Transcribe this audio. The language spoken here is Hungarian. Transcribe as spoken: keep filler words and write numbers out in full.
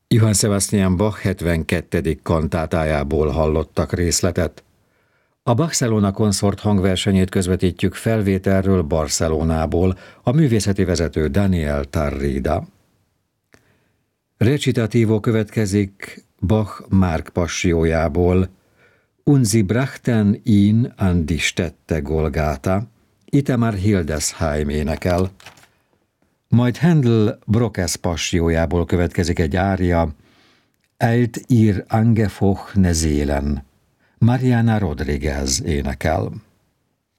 Johann Sebastian Bach hetvenkettedik kantátájából hallottak részletet. A Barcelona konszort hangversenyét közvetítjük felvételről Barcelonából, a művészeti vezető Daniel Tarrida. Recitativo következik Bach Márk passiójából, Und sie brachten ihn an die Stätte Golgata, Itamar Hildesheim énekel. Majd Händel Brockes passiójából következik egy ária, Eilt ihr angefochtene Seelen, Mariana Rodriguez énekel.